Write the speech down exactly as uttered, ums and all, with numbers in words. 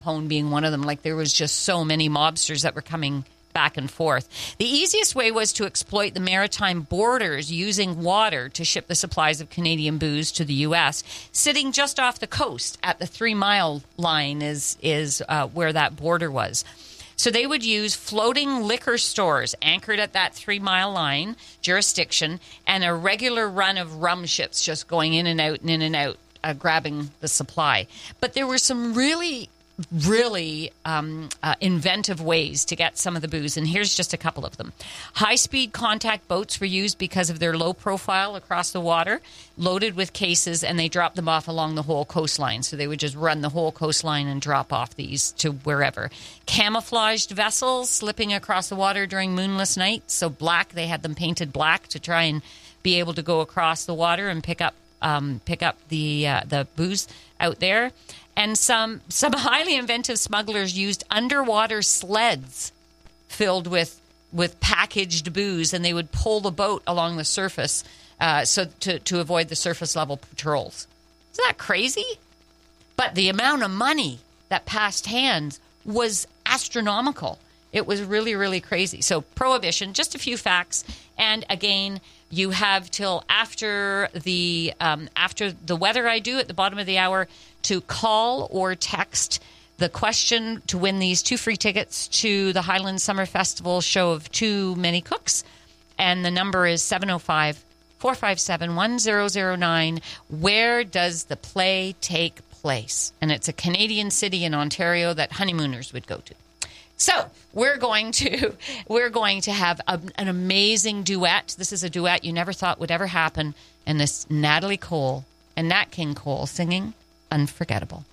Capone being one of them. Like, there was just so many mobsters that were coming back and forth. The easiest way was to exploit the maritime borders using water to ship the supplies of Canadian booze to the U S. Sitting just off the coast at the three-mile line is, is uh, where that border was. So they would use floating liquor stores anchored at that three-mile line jurisdiction and a regular run of rum ships just going in and out and in and out, uh, grabbing the supply. But there were some really, really um, uh, inventive ways to get some of the booze, and here's just a couple of them. High-speed contact boats were used because of their low profile across the water, loaded with cases, and they dropped them off along the whole coastline. So they would just run the whole coastline and drop off these to wherever. Camouflaged vessels slipping across the water during moonless nights. So black, they had them painted black to try and be able to go across the water and pick up um, pick up the uh, the booze out there. And some some highly inventive smugglers used underwater sleds filled with with packaged booze, and they would pull the boat along the surface uh, so to, to avoid the surface level patrols. Isn't that crazy? But the amount of money that passed hands was astronomical. It was really, really crazy. So prohibition, just a few facts. And again, you have till after the um, after the weather I do at the bottom of the hour to call or text the question to win these two free tickets to the Highland Summer Festival show of Too Many Cooks. And the number is seven oh five, four five seven, one oh oh nine. Where does the play take place? And it's a Canadian city in Ontario that honeymooners would go to. So we're going to we're going to have a, an amazing duet. This is a duet you never thought would ever happen. And this Natalie Cole and Nat King Cole singing Unforgettable.